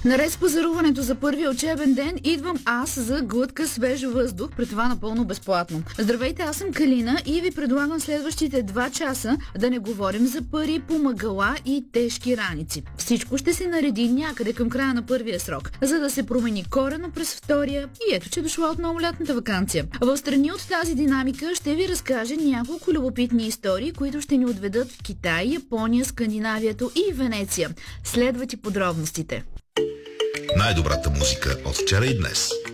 Наред с пазаруването за първия учебен ден, идвам аз за глътка свеж въздух, при това напълно безплатно. Здравейте, аз съм Калина и ви предлагам следващите 2 часа да не говорим за пари, помагала и тежки раници. Всичко ще се нареди някъде към края на първия срок, за да се промени корено през втория и ето, че дошла отново лятната ваканция. В страни от тази динамика ще ви разкажа няколко любопитни истории, които ще ни отведат в Китай, Япония, Скандинавието и Венеция. Следват и подробностите. Най-добрата музика от вчера и днес.